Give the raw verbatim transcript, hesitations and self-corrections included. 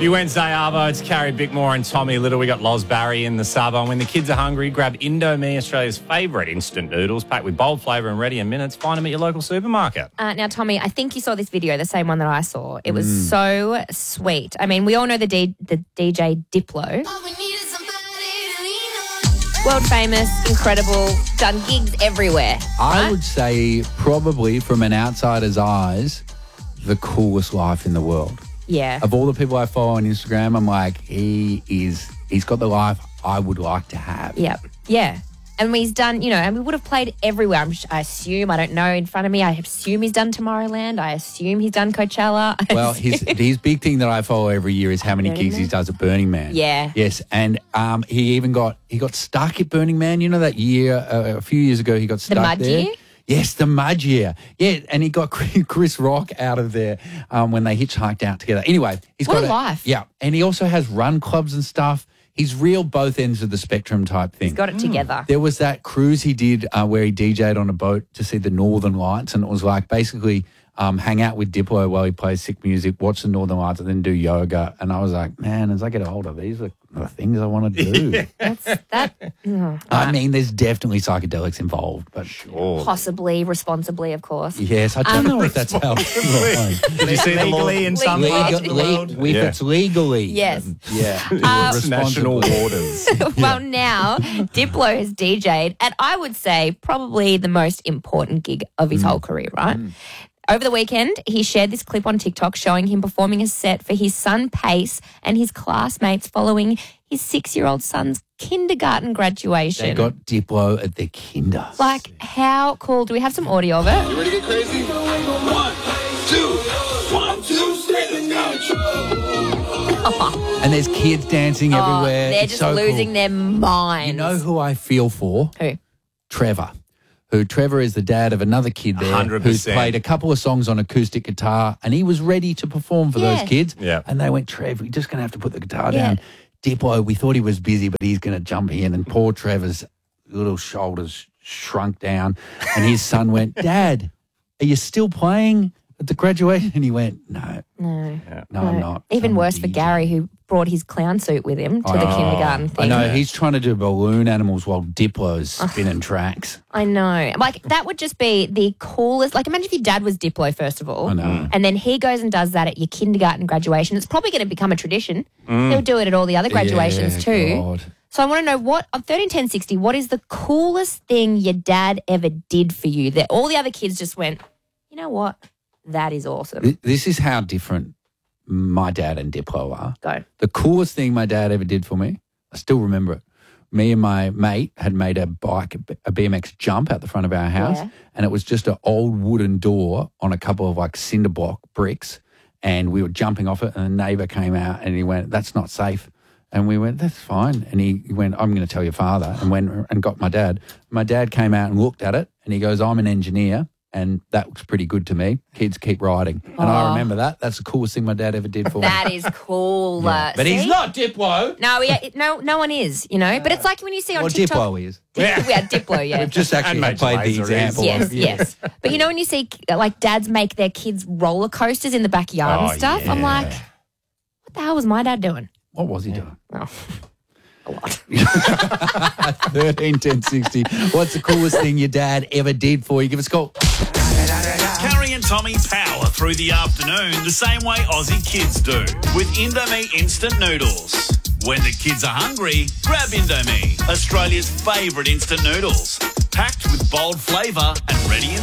You Wednesday, Arvo. It's Carrie Bickmore and Tommy Little. We got Loz Barry in the sub. And when the kids are hungry, grab Indomie, Australia's favourite instant noodles, packed with bold flavour and ready in minutes. Find them at your local supermarket. Uh, now, Tommy, I think you saw this video, the same one that I saw. It was mm. so sweet. I mean, we all know the D- the D J Diplo. World famous, incredible, done gigs everywhere. I right? would say probably from an outsider's eyes, the coolest life in the world. Yeah. Of all the people I follow on Instagram, I'm like, he is, he's got the life I would like to have. Yep. Yeah. And he's done, you know, and we would have played everywhere. I'm just, I assume, I don't know in front of me, I assume he's done Tomorrowland. I assume he's done Coachella. I Well, his his big thing that I follow every year is how many Burning gigs Man? he does at Burning Man. Yeah. Yes, and um, he even got he got stuck at Burning Man. You know that year, uh, a few years ago, he got stuck mud there. year? Yes, the mud year. Yeah, and he got Chris Rock out of there um, when they hitchhiked out together. Anyway, he's What got a life. Yeah, and he also has run clubs and stuff. He's real both ends of the spectrum type thing. He's got it together. There was that cruise he did uh, where he D J'd on a boat to see the Northern Lights, and it was like basically um, hang out with Diplo while he plays sick music, watch the Northern Lights, and then do yoga. And I was like, man, as I get older, these are the things I want to do. That's that. oh, I mean, there's definitely psychedelics involved, but Sure. Possibly, responsibly, of course. yes, I don't Um, know if that's how. Did you see the law? Legally in some Legally. parts of the Legally, world. if Yeah. it's legally. Yes. Yeah. Uh, National Responsibly. waters. Well, now Diplo has D J'd at, I would say, probably the most important gig of his whole career, right? Over the weekend, he shared this clip on TikTok showing him performing a set for his son Pace and his classmates following his six-year-old son's kindergarten graduation. They got Diplo at their kinder. Like, how cool. Do we have some audio of it? You ready to get crazy? One, two, one, two, three, let's go. And there's kids dancing Oh, everywhere. they're It's just so losing cool. their minds. You know who I feel for? Who? Trevor. Who Trevor is the dad of another kid there one hundred who's percent. played a couple of songs on acoustic guitar, and he was ready to perform for Yeah. those kids. Yeah. And they went, Trev, we're just going to have to put the guitar Yeah. down. Diplo, we thought he was busy, but he's going to jump in. And poor Trevor's little shoulders shrunk down. And his son went, Dad, are you still playing at the graduation? And he went, no, No. no, I'm not. Even I'm worse for D J." Gary, who brought his clown suit with him to the Oh, kindergarten I thing. know, he's trying to do balloon animals while Diplo's spinning tracks. I know. Like, that would just be the coolest. Like, imagine if your dad was Diplo, first of all. I know. And then he goes and does that at your kindergarten graduation. It's probably going to become a tradition. He'll do it at all the other graduations Yeah, too. God. So I want to know, what, on thirteen ten sixty, what is the coolest thing your dad ever did for you that all the other kids just went, you know what? That is awesome. Th- This is how different my dad and Diplo are. Go. The coolest thing my dad ever did for me, I still remember it. Me and my mate had made a bike, a B M X jump out the front of our house, Yeah. and it was just an old wooden door on a couple of like cinder block bricks, and we were jumping off it, and a neighbour came out and he went, "That's not safe." And we went, "That's fine." And he went, "I'm going to tell your father," and went and got my dad. My dad came out and looked at it, and he goes, "I'm an engineer, and that looks pretty good to me. Kids keep riding." And I Aw. remember that. That's the coolest thing my dad ever did for me. That is cool. uh, But he's see? not Diplo. No, we, no, no one is, you know. But it's like when you see on Well, TikTok. Diplo is. Yeah, we had Diplo, yeah. We've just actually And Major played the Lazer is. example. Yes, of, yeah. yes. But you know when you see like dads make their kids roller coasters in the backyard Oh, and stuff, I'm yeah. like, what the hell was my dad doing? What was he doing? Oh, a lot. thirteen ten sixty. What's the coolest thing your dad ever did for you? Give us a call. Carrie and Tommy power through the afternoon the same way Aussie kids do with Indomie instant noodles. When the kids are hungry, grab Indomie, Australia's favourite instant noodles, packed with bold flavour and ready in